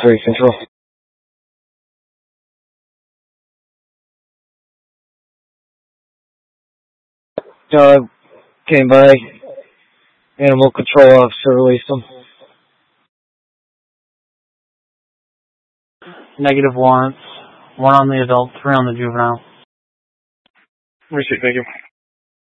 3 Central. Came by. Animal control officer released them. Negative warrants. 1 on the adult, 3 on the juvenile. Receipt, thank you.